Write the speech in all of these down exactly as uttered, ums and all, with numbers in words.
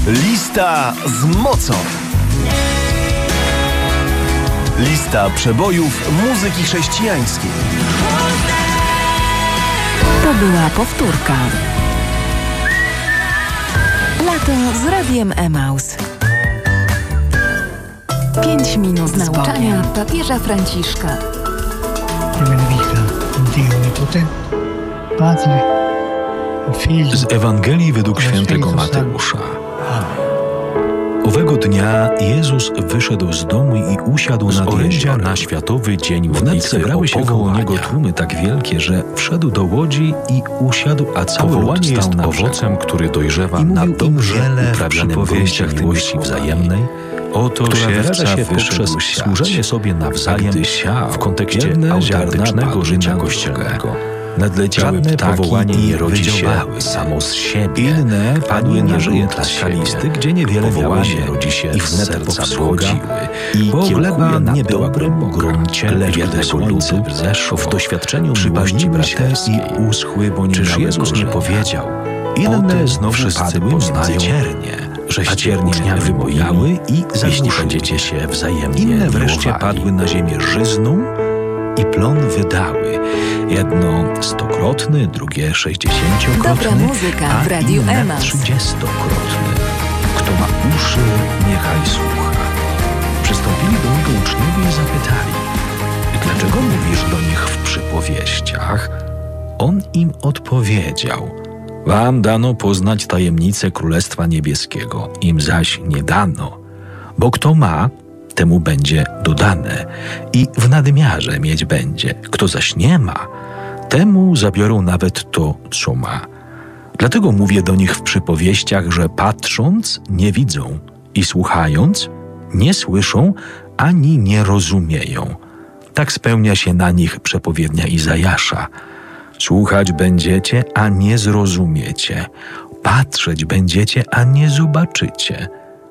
Lista z mocą. Lista przebojów muzyki chrześcijańskiej. To była powtórka. Lato z Radiem Emaus. Pięć minut nauczania papieża Franciszka. Z Ewangelii według świętego Mateusza. Owego dnia Jezus wyszedł z domu i usiadł nad jeziorem na Światowy Dzień Modlitwy. Wnet zebrały się koło niego tłumy tak wielkie, że wszedł do łodzi i usiadł, a cały lud stał na owocem, który dojrzewa na dobrze uprawianym gruncie miłości wzajemnej, oto siewca się poprzez służenie sobie nawzajem w kontekście autentycznego życia kościelnego. Nadleciały powołanie nie rodzi się samo z siebie. Inne padły na żołądka skalisty, gdzie niewiele miało się rodzi się i wnet powschodziły. I gleba nie była dobrym gruncie, lecz gdy słońce wzeszło w doświadczeniu miłości braterskiej i uschły, bo nie Czyż Jezus nie powiedział? Inne znowu padły poznają ciernie, że ściernie wybojały i jeśli będziecie się wzajemnie Inne wreszcie miłowali. Padły na ziemię żyzną i plon wydały. Jedno stokrotny, drugie sześćdziesięciokrotny, Dobra muzyka w Radiu Emaus. trzydziestokrotny. Kto ma uszy, niechaj słucha. Przystąpili do niego uczniowie i zapytali: dlaczego mówisz do nich w przypowieściach? On im odpowiedział: wam dano poznać tajemnicę Królestwa Niebieskiego, im zaś nie dano. Bo kto ma, temu będzie dodane i w nadmiarze mieć będzie. Kto zaś nie ma, temu zabiorą nawet to, co ma. Dlatego mówię do nich w przypowieściach, że patrząc nie widzą i słuchając nie słyszą ani nie rozumieją. Tak spełnia się na nich przepowiednia Izajasza. Słuchać będziecie, a nie zrozumiecie. Patrzeć będziecie, a nie zobaczycie.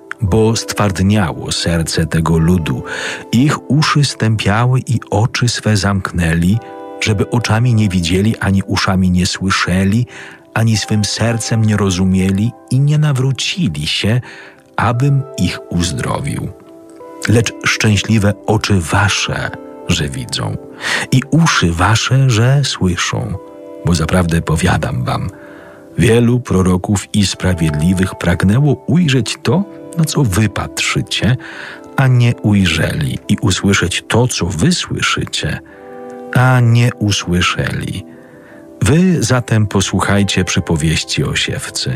Bo stwardniało serce tego ludu, ich uszy stępiały i oczy swe zamknęli, żeby oczami nie widzieli, ani uszami nie słyszeli, ani swym sercem nie rozumieli i nie nawrócili się, abym ich uzdrowił. Lecz szczęśliwe oczy wasze, że widzą, i uszy wasze, że słyszą. Bo zaprawdę powiadam wam, wielu proroków i sprawiedliwych pragnęło ujrzeć to, na co wy patrzycie, a nie ujrzeli, i usłyszeć to, co wy słyszycie, a nie usłyszeli. Wy zatem posłuchajcie przypowieści o siewcy.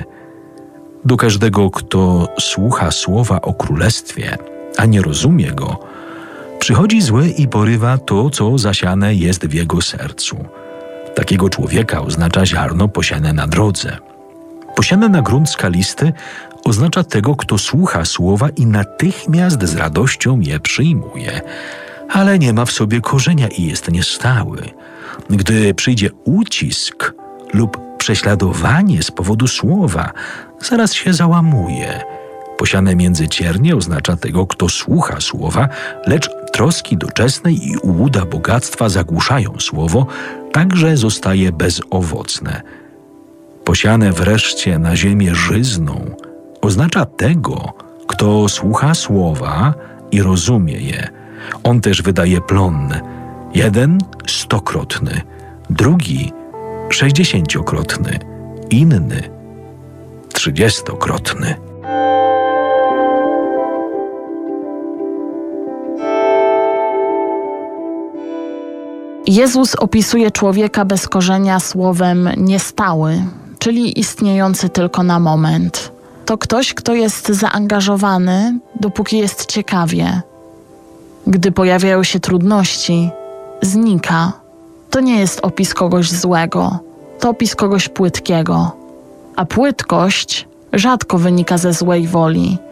Do każdego, kto słucha słowa o królestwie, a nie rozumie go, przychodzi zły i porywa to, co zasiane jest w jego sercu. Takiego człowieka oznacza ziarno posiane na drodze. Posiane na grunt skalisty oznacza tego, kto słucha słowa i natychmiast z radością je przyjmuje, ale nie ma w sobie korzenia i jest niestały. Gdy przyjdzie ucisk lub prześladowanie z powodu słowa, zaraz się załamuje. Posiane między ciernie oznacza tego, kto słucha słowa, lecz troski doczesnej i ułuda bogactwa zagłuszają słowo, tak że zostaje bezowocne. Posiane wreszcie na ziemię żyzną oznacza tego, kto słucha słowa i rozumie je. On też wydaje plon. Jeden stokrotny, drugi sześćdziesięciokrotny, inny trzydziestokrotny. Jezus opisuje człowieka bez korzenia słowem niestały, czyli istniejący tylko na moment. To ktoś, kto jest zaangażowany, dopóki jest ciekawie. Gdy pojawiają się trudności, znika. To nie jest opis kogoś złego, to opis kogoś płytkiego. A płytkość rzadko wynika ze złej woli.